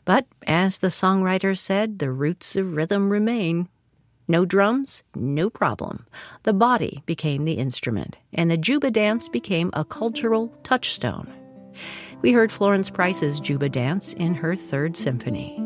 But, as the songwriter said, the roots of rhythm remain. No drums? No problem. The body became the instrument, and the Juba dance became a cultural touchstone. We heard Florence Price's Juba dance in her Third Symphony.